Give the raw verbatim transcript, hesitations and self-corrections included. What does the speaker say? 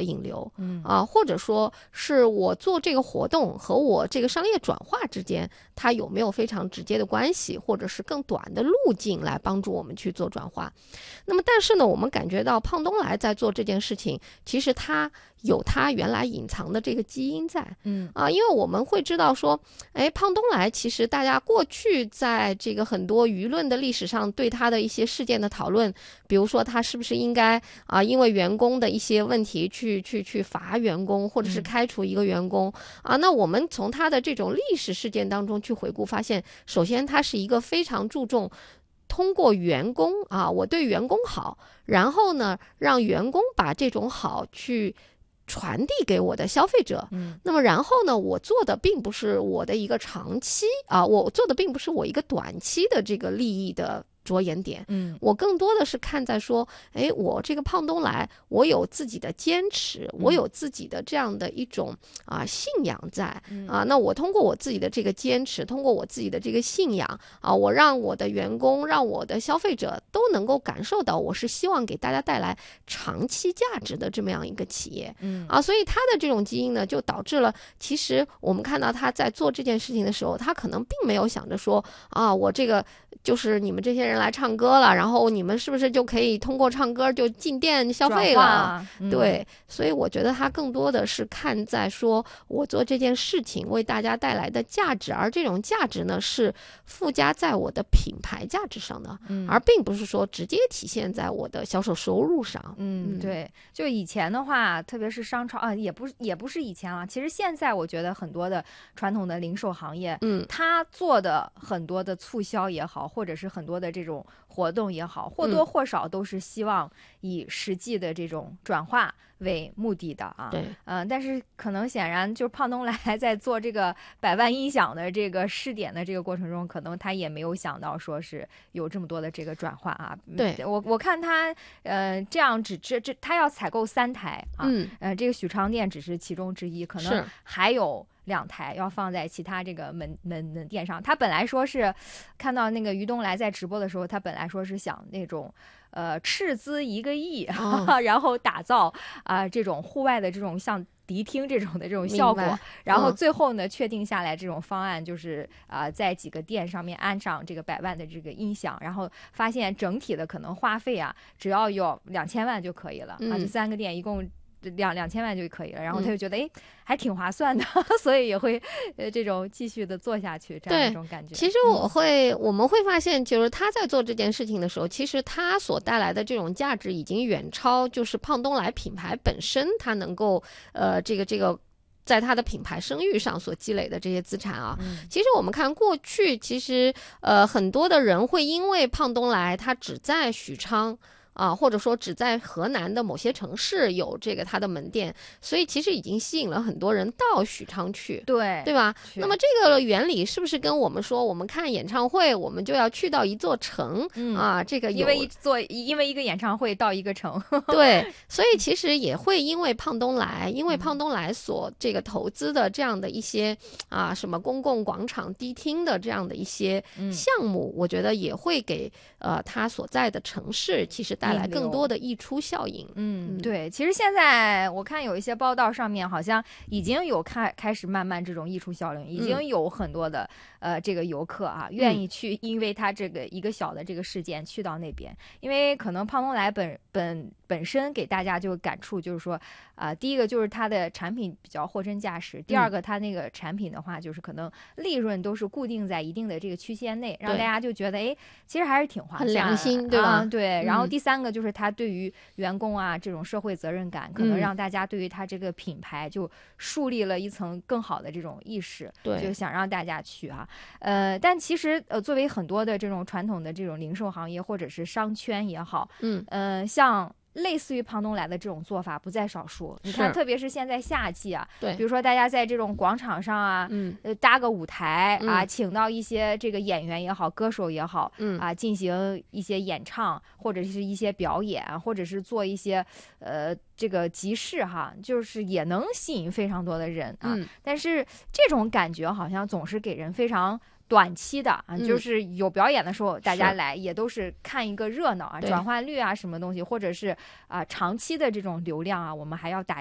的引流， 嗯啊，或者说是我做这个活动和我这个商业转化之间，它有没有非常直接的关系，或者是更短的路径来帮助我们去做转化。那么但是呢，我们感觉到胖东来在做这件事情，其实他有他原来隐藏的这个基因在， 嗯啊，因为我们会知道说，哎，胖东来其实大家过去在这个很多舆论的历史上对他的一些事件的讨论，比如说他是不是应该啊，因为员工的一些问题去去去罚员工，或者是开除一个员工、嗯、啊，那我们从他的这种历史事件当中去回顾，发现，首先他是一个非常注重通过员工啊，我对员工好，然后呢，让员工把这种好去传递给我的消费者。 嗯， 那么然后呢，我做的并不是我的一个长期啊，我做的并不是我一个短期的这个利益的着眼点， 嗯， 我更多的是看在说，哎，我这个胖东来，我有自己的坚持，我有自己的这样的一种啊信仰在、 嗯、 啊，那我通过我自己的这个坚持，通过我自己的这个信仰啊，我让我的员工，让我的消费者都能够感受到，我是希望给大家带来长期价值的这么样一个企业， 嗯啊，所以他的这种基因呢，就导致了，其实我们看到他在做这件事情的时候，他可能并没有想着说啊，我这个就是你们这些人来唱歌了，然后你们是不是就可以通过唱歌就进店消费了、 嗯、 对，所以我觉得他更多的是看在说我做这件事情为大家带来的价值，而这种价值呢是附加在我的品牌价值上的、 嗯、 而并不是说直接体现在我的销售收入上。 嗯，对，就以前的话，特别是商超啊，也不是也不是以前了，其实现在我觉得很多的传统的零售行业， 嗯， 他做的很多的促销也好，或者是很多的这种活动也好，或多或少都是希望以实际的这种转化为目的的啊。 对， 嗯、呃，但是可能显然就是胖东来在做这个百万音响的这个试点的这个过程中，可能他也没有想到说是有这么多的这个转化啊。 对， 我我看他呃这样只这这他要采购三台啊， 嗯， 呃这个许昌店只是其中之一，可能还有两台要放在其他这个门门门店上。他本来说是看到那个于东来在直播的时候，他本来说是想那种呃斥资一个亿、哦、然后打造啊、呃、这种户外的这种像迪厅这种的这种效果，然后最后呢、嗯、确定下来这种方案就是啊、呃、在几个店上面安上这个百万的这个音响，然后发现整体的可能花费啊只要有两千万就可以了、嗯、啊，这三个店一共两两千万就可以了，然后他就觉得哎、嗯，还挺划算的，所以也会呃这种继续的做下去，这样一种感觉。 其实我会、嗯，我们会发现，就是他在做这件事情的时候，其实他所带来的这种价值已经远超就是胖东来品牌本身，它能够呃这个这个。在他的品牌声誉上所积累的这些资产啊， 嗯、 其实我们看过去，其实呃很多的人会因为胖东来他只在许昌。啊，或者说只在河南的某些城市有这个它的门店，所以其实已经吸引了很多人到许昌去， 对对吧？那么这个原理是不是跟我们说，我们看演唱会，我们就要去到一座城、 嗯、 啊？这个有因为一座因为一个演唱会到一个城， 对，所以其实也会因为胖东来，因为胖东来所这个投资的这样的一些啊什么公共广场、迪厅的这样的一些项目， 嗯、 我觉得也会给呃他所在的城市其实带来更多的溢出效应。 嗯，对，其实现在我看有一些报道上面好像已经有开开始慢慢这种溢出效应，已经有很多的、嗯、呃这个游客啊愿意去，因为他这个一个小的这个事件去到那边，因为可能胖东来本本本身给大家就感触就是说啊、呃，第一个就是它的产品比较货真价实，第二个它那个产品的话就是可能利润都是固定在一定的这个区间内，让大家就觉得哎其实还是挺划算的， 很良心，对吧？ 啊、对，然后第三个就是他对于员工啊这种社会责任感，可能让大家对于他这个品牌就树立了一层更好的这种意识， 对， 就想让大家去啊，呃，但其实呃作为很多的这种传统的这种零售行业或者是商圈也好， 嗯， 呃，像。类似于胖东来的这种做法不在少数，你看，特别是现在夏季啊， 对， 比如说大家在这种广场上啊， 嗯， 呃，搭个舞台啊、 嗯， 请到一些这个演员也好，歌手也好， 嗯啊，进行一些演唱或者是一些表演，或者是做一些呃这个集市哈，就是也能吸引非常多的人啊。 嗯， 但是这种感觉好像总是给人非常。短期的啊， 嗯、 就是有表演的时候，大家来也都是看一个热闹啊，转换率啊，什么东西，或者是啊长期的这种流量啊，我们还要打。